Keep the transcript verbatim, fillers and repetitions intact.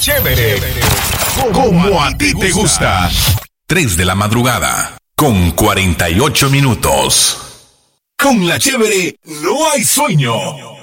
Chévere, como a ti te gusta. tres de la madrugada, con cuarenta y ocho minutos. Con La Chévere no hay sueño.